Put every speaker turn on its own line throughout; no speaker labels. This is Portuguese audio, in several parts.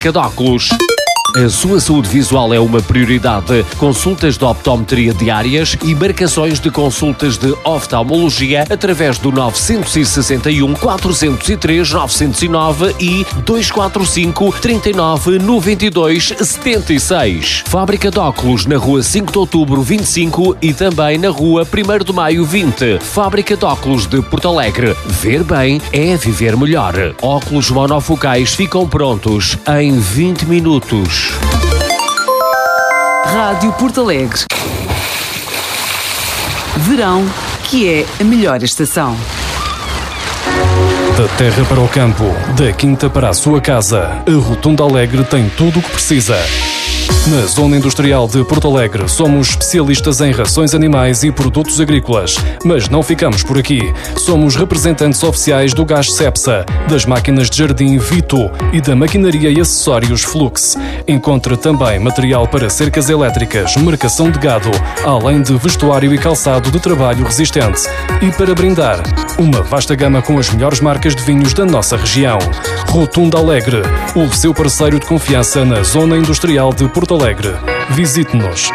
de óculos. A sua saúde visual é uma prioridade. Consultas de optometria diárias e marcações de consultas de oftalmologia através do 961 403 909 e 245 39 92 76. Fábrica de óculos na Rua 5 de Outubro 25 e também na Rua 1º de Maio 20. Fábrica de óculos de Porto Alegre. Ver bem é viver melhor. Óculos monofocais ficam prontos em 20 minutos.
Rádio Porto Alegre. Verão, que é a melhor estação.
Da terra para o campo, da quinta para a sua casa, a Rotunda Alegre tem tudo o que precisa. Na Zona Industrial de Porto Alegre, somos especialistas em rações animais e produtos agrícolas. Mas não ficamos por aqui. Somos representantes oficiais do gás Cepsa, das máquinas de jardim Vito e da maquinaria e acessórios Flux. Encontre também material para cercas elétricas, marcação de gado, além de vestuário e calçado de trabalho resistente. E para brindar, uma vasta gama com as melhores marcas de vinhos da nossa região. Rotunda Alegre, o seu parceiro de confiança na Zona Industrial de Porto Alegre. Visite-nos.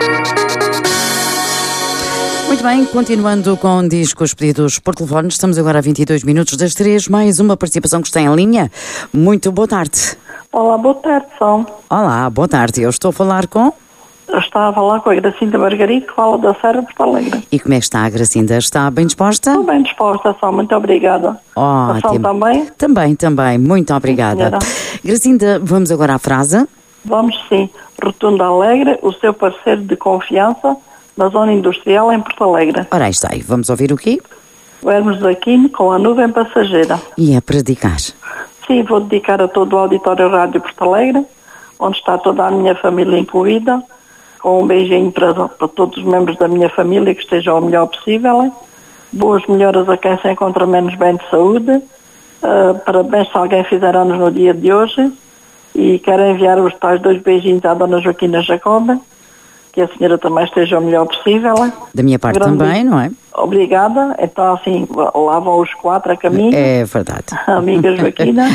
Muito bem, continuando com discos pedidos por telefone, estamos agora a 22 minutos das 3, mais uma participação que está em linha. Muito boa tarde.
Olá, boa tarde, São.
Olá, boa tarde. Eu estou a falar com...
Eu estava a falar com a Gracinda Margarida, que fala da Serra de Porto Alegre.
E como é que está a Gracinda? Está bem disposta?
Estou bem disposta, São. Muito obrigada.
Ótimo.
A São também?
Também. Muito obrigada. Gracinda, vamos agora à frase?
Vamos sim. Rotunda Alegre, o seu parceiro de confiança na Zona Industrial em Porto Alegre.
Ora, aí está aí. Vamos ouvir o quê?
O Hermes Aquino com a Nuvem Passageira.
E é para dedicar?
Sim, vou dedicar a todo o auditório Rádio Porto Alegre, onde está toda a minha família incluída, com um beijinho para todos os membros da minha família, que estejam o melhor possível. Boas melhoras a quem se encontra menos bem de saúde. Parabéns se alguém fizer anos no dia de hoje. E quero enviar os tais 2 beijinhos à Dona Joaquina Jacoba, que a senhora também esteja o melhor possível.
Da minha parte também, não é?
Obrigada. Então, assim, lá vão os 4 a caminho.
É verdade.
Amiga Joaquina.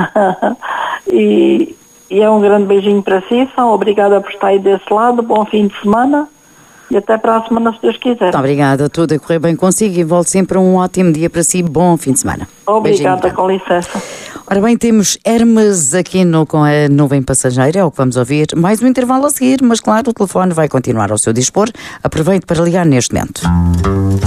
E é um grande beijinho para si, São. Obrigada por estar aí desse lado. Bom fim de semana. E até para a semana, se Deus quiser.
Muito obrigada. Tudo a correr bem consigo e volte sempre um ótimo dia para si. Bom fim de semana.
Obrigada,
beijinho,
com licença.
Ora bem, temos Hermes Aquino com a Nuvem Passageira, é o que vamos ouvir. Mais um intervalo a seguir, mas claro, o telefone vai continuar ao seu dispor. Aproveite para ligar neste momento.